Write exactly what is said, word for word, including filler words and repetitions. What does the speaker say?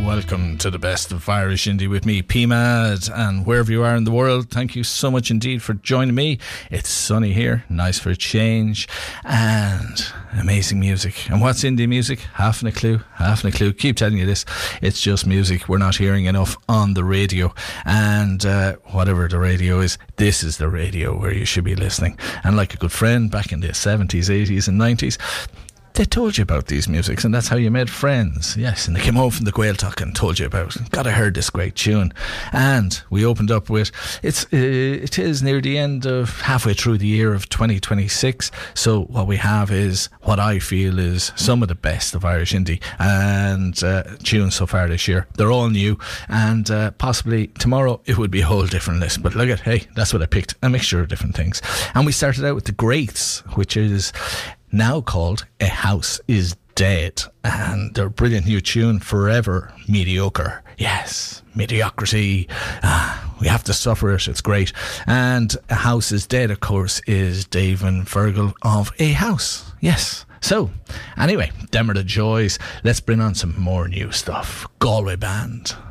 Welcome to the best of Irish Indie with me, P M A D, and wherever you are in the world, thank you so much indeed for joining me. It's sunny here, nice for a change, and amazing music. And what's indie music? Half a clue, half a clue. Keep telling you this, it's just music we're not hearing enough on the radio. And uh, whatever the radio is, this is the radio where you should be listening. And like a good friend back in the seventies, eighties and nineties, they told you about these musics, and that's how you made friends. Yes, and they came home from the Gaeltacht and told you about it. God, I heard this great tune. And we opened up with, it's, uh, it is near the end of, halfway through the year of twenty twenty-six. So what we have is what I feel is some of the best of Irish indie and uh, tunes so far this year. They're all new, and uh, possibly tomorrow it would be a whole different list. But look at, hey, that's what I picked, a mixture of different things. And we started out with The Greats, which is now called A House Is Dead, and their brilliant new tune, Forever Mediocre. Yes, mediocrity, ah, we have to suffer it, it's great. And A House Is Dead, of course, is Dave and Fergal of A House. Yes. So anyway, them are the joys. Let's bring on some more new stuff. Galway band.